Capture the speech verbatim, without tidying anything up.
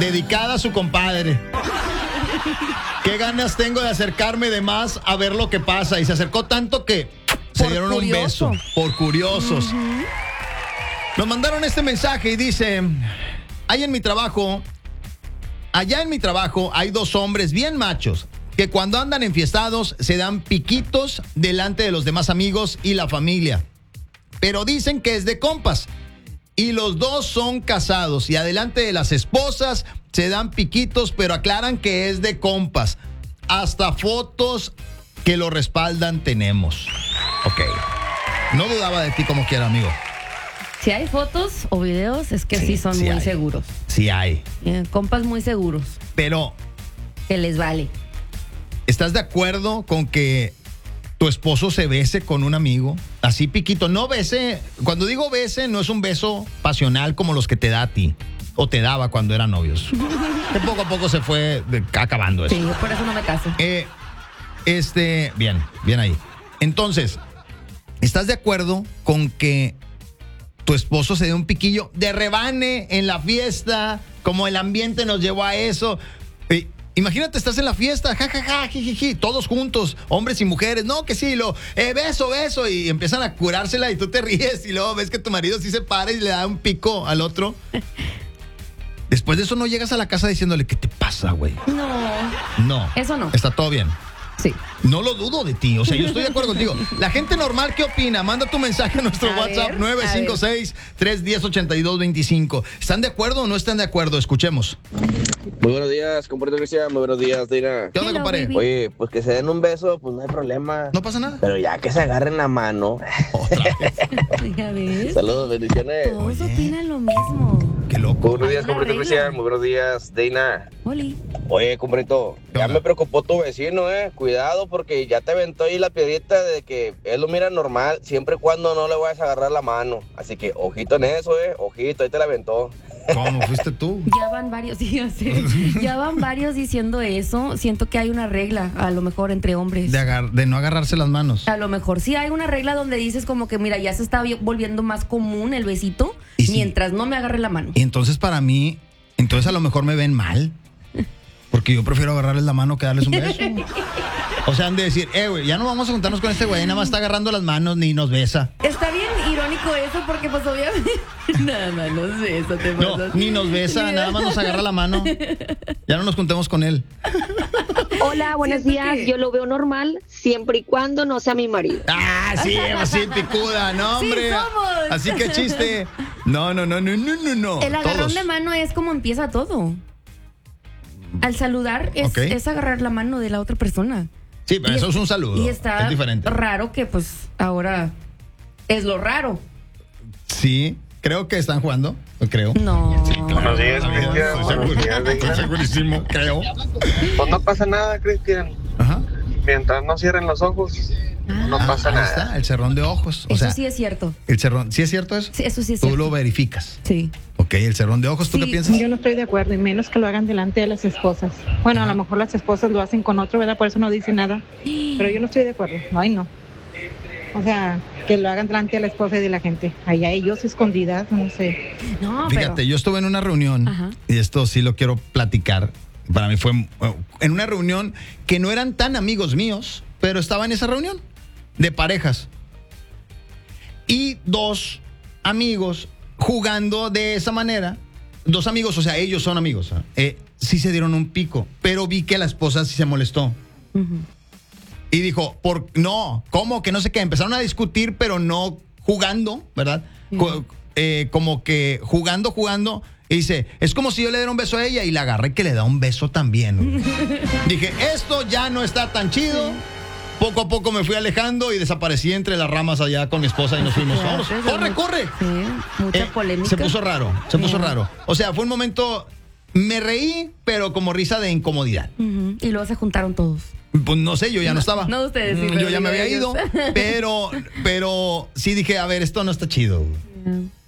dedicada a su compadre. Qué ganas tengo de acercarme de más a ver lo que pasa. Y se acercó tanto que se Por dieron curioso. un beso. Por curiosos. Uh-huh. Nos mandaron este mensaje y dice: Ahí en mi trabajo, allá en mi trabajo hay dos hombres bien machos que cuando andan enfiestados se dan piquitos delante de los demás amigos y la familia. Pero dicen que es de compas. Y los dos son casados y adelante de las esposas se dan piquitos, pero aclaran que es de compas. Hasta fotos que lo respaldan tenemos. Ok. No dudaba de ti como quiera, amigo. Si hay fotos o videos, es que sí, Sí, son sí muy hay. seguros. Sí hay. Eh, compas muy seguros. Pero, Que les vale. ¿estás de acuerdo con que tu esposo se bese con un amigo? Así piquito. No bese. Cuando digo bese, no es un beso pasional como los que te da a ti. O te daba cuando eran novios. Que poco a poco se fue de- acabando eso. Sí, yo por eso no me caso. Eh, este, bien, bien ahí. Entonces, ¿estás de acuerdo con que tu esposo se dé un piquillo de rebane en la fiesta? Como el ambiente nos llevó a eso. Eh, imagínate, estás en la fiesta, jajaja, ja, ja, jijiji, todos juntos, hombres y mujeres. No, que sí, lo, eh, beso, beso. Y empiezan a curársela y tú te ríes. Y luego ves que tu marido sí se para y le da un pico al otro. Después de eso no llegas a la casa diciéndole: ¿qué te pasa, güey? No, No. Eso no. Está todo bien. sí. No lo dudo de ti, o sea, yo estoy de acuerdo contigo. La gente normal, ¿qué opina? Manda tu mensaje a nuestro A WhatsApp ver, nueve cinco seis, tres uno cero, ocho dos dos cinco. ¿Están de acuerdo o no están de acuerdo? Escuchemos. Muy buenos días, compadre Cristian. Muy buenos días, Dina. ¿Qué onda, Hello, compadre? baby. Oye, pues que se den un beso, pues no hay problema. ¿No pasa nada? Pero ya que se agarren la mano. Otra vez. Ya ves. Saludos, bendiciones. Todos Oye. opinan lo mismo. Qué Muy loco. buenos días, Hay una compadre regla. Cristian. Muy buenos días, Dina. Oli. Oye, compadrito, ¿Qué ya onda? me preocupó tu vecino, eh. Cuidado porque ya te aventó ahí la piedrita de que él lo mira normal, siempre y cuando no le vayas a agarrar la mano. Así que ojito en eso, eh. Ojito, ahí te la aventó. ¿Cómo fuiste tú? Ya van varios, sí, ya sé. Ya van varios diciendo eso. Siento que hay una regla, a lo mejor entre hombres. De, agar- de no agarrarse las manos. A lo mejor sí hay una regla donde dices como que, mira, ya se está vi- volviendo más común el besito Y sí. mientras no me agarre la mano. Y entonces para mí, entonces a lo mejor me ven mal. Porque yo prefiero agarrarles la mano que darles un beso. O sea, han de decir: eh, güey, ya no vamos a juntarnos con este güey, nada más está agarrando las manos ni nos besa. Está bien irónico eso porque pues obviamente nada más no sé, eso te No, pasa. ni nos besa, nada más nos agarra la mano. Ya no nos juntemos con él. Hola, buenos Siento días. que- Yo lo veo normal siempre y cuando no sea mi marido. Ah, sí, así picuda, no, Sí hombre. somos. Así que chiste. No, no, no, no, no, no, no. El agarrón Todos. de mano es como empieza todo. Al saludar es, Ok. es agarrar la mano de la otra persona. Sí, pero Y eso es- es un saludo. Y está es diferente. raro que pues ahora es lo raro. Sí, creo que están jugando. Creo. No. Buenos días, Estoy Cristian. seguro, Buenos días, estoy Dina. segurísimo, creo. Pues no pasa nada, Cristian. Ajá. Mientras no cierren los ojos, no Ah, pasa ahí nada. está, el cerrón de ojos. O Eso sea, sí es cierto. el cerrón. ¿Sí es cierto eso? Sí, eso sí es Tú cierto. lo verificas. Sí. Ok, el cerrón de ojos, ¿tú Sí. qué piensas? Yo no estoy de acuerdo, y menos que lo hagan delante de las esposas. Bueno, a lo mejor las esposas lo hacen con otro, ¿verdad? Por eso no dice nada. Pero yo no estoy de acuerdo. Ay, no. O sea, que lo hagan delante de la esposa y de la gente. Allá ellos escondidas, no sé. No, Fíjate, pero yo estuve en una reunión Ajá. y esto sí lo quiero platicar. Para mí fue eh, en una reunión que no eran tan amigos míos, pero estaba en esa reunión de parejas. Y dos amigos jugando de esa manera. Dos amigos, o sea, ellos son amigos. ¿eh? Eh, sí se dieron un pico, pero vi que la esposa sí se molestó. Ujú. Y dijo, por, no, ¿cómo? Que no sé qué. Empezaron a discutir, pero no jugando, ¿verdad? Co- eh, como que jugando, jugando. Y dice, es como si yo le diera un beso a ella y la agarré que le da un beso también. Dije, esto ya no está tan chido. Poco a poco me fui alejando y desaparecí entre las ramas allá con mi esposa y nos fuimos. Vamos, corre, corre. Sí, mucha Eh, polémica. Se puso raro, se puso Sí. raro. O sea, fue un momento, me reí, pero como risa de incomodidad. Ujú. Y luego se juntaron todos. Pues no sé, yo ya no estaba. no ustedes, sí, Mm, pero Yo ya me digo había ellos. ido, pero, pero sí dije, a ver, esto no está chido. Mm.